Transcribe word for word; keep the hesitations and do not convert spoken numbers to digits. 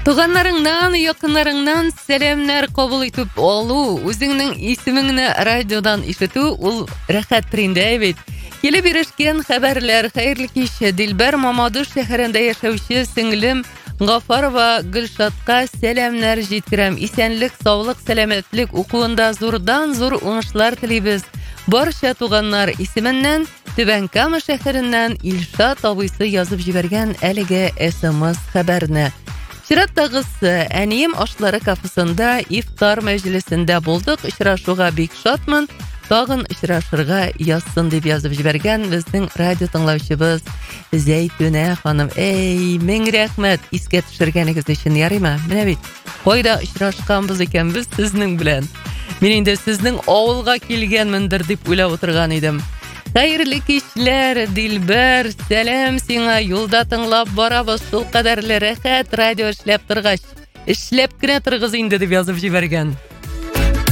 Туганнарыңнан, якыннарыңнан сәламнар кабул итеп алу, үзеңнең исемеңне радиодан ишетү ул рәхәттер инде бит. Килеп ирешкән хәбәрләр, хәерле кич, Дилбәр Мамадыш шәһәрендә яшәүче сеңлем Гафарова Гөлшатка сәламнар җиткерәм. Исәнлек, саулык, сәламәтлек укуында зурдан зур уңышлар телибез. Барча туганнар исеменнән Түбән Кама шәһәреннән Илшат абыйсы язып җибәргән әлеге эс-эм-эс хәбәрне. Чираттагысы әнием ашлары кафесында ифтар мәҗлесендә булдык. Очрашуга бик шатмын. Тагын очрашырга язсын дип язып җибәргән безнең радио тыңлаучыбыз Зәйтүнә ханым. Эй, мең рәхмәт искә төшергәнегез өчен, ярыймы? Менә бит. Кайда очрашканбыз икән без сезнең белән. Мин инде сезнең авылга килгәнмендер дип уйлап утырган идем. Хәерле кичләр, Дилбәр, сәлам сиңа, юлда тыңлап барабыз, шул кадәрле рәхәт радио эшләп торгач. Эшләп кенә торгыз инде дип язып җибәргән.